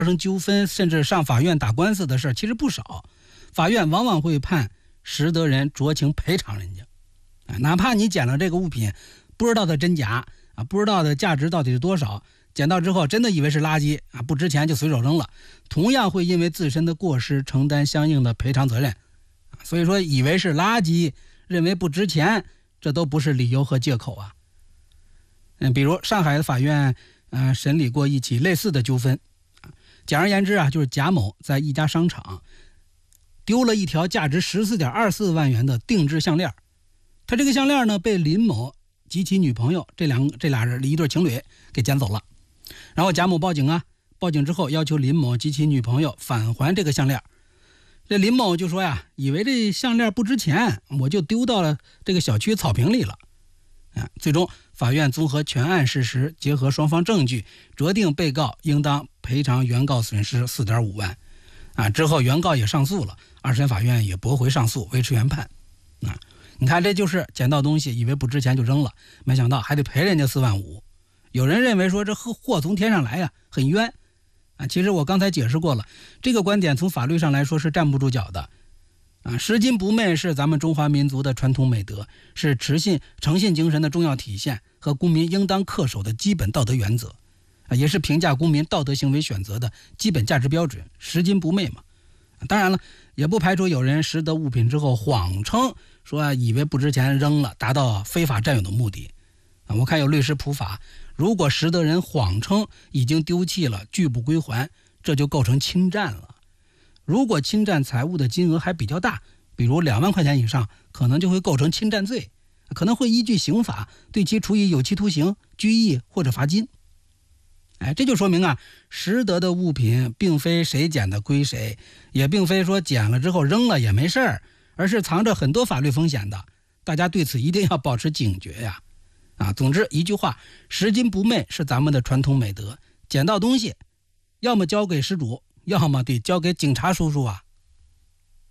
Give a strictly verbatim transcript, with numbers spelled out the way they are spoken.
生纠纷甚至上法院打官司的事其实不少，法院往往会判拾得人酌情赔偿人家。啊，哪怕你捡了这个物品，不知道它真假啊，不知道的价值到底是多少，捡到之后真的以为是垃圾啊，不值钱就随手扔了，同样会因为自身的过失承担相应的赔偿责任。所以说，以为是垃圾，认为不值钱，这都不是理由和借口啊。嗯，比如上海的法院，呃，审理过一起类似的纠纷。简而言之啊，就是贾某在一家商场丢了一条价值 十四点二四万元的定制项链。他这个项链呢，被林某及其女朋友这两这俩人一对情侣给捡走了。然后贾某报警啊，报警之后要求林某及其女朋友返还这个项链。这林某就说呀，以为这项链不值钱，我就丢到了这个小区草坪里了。啊，最终法院综合全案事实，结合双方证据，酌定被告应当赔偿原告损失 四点五万。啊，之后原告也上诉了，二审法院也驳回上诉，维持原判。啊，你看这就是捡到东西以为不值钱就扔了，没想到还得赔人家四万五。有人认为说这祸从天上来呀，很冤啊。其实我刚才解释过了，这个观点从法律上来说是站不住脚的。啊，拾金不昧是咱们中华民族的传统美德，是诚信诚信精神的重要体现和公民应当恪守的基本道德原则，啊，也是评价公民道德行为选择的基本价值标准。拾金不昧嘛，当然了，也不排除有人拾得物品之后谎称说以为不值钱扔了，达到非法占有的目的。啊，我看有律师普法，如果拾得人谎称已经丢弃了，拒不归还，这就构成侵占了。如果侵占财物的金额还比较大，比如两万块钱以上，可能就会构成侵占罪，可能会依据刑法对其处以有期徒刑、拘役或者罚金。哎，这就说明啊，拾得的物品并非谁捡的归谁，也并非说捡了之后扔了也没事儿，而是藏着很多法律风险的。大家对此一定要保持警觉呀！啊，总之一句话，拾金不昧是咱们的传统美德。捡到东西，要么交给失主，要么得交给警察叔叔啊。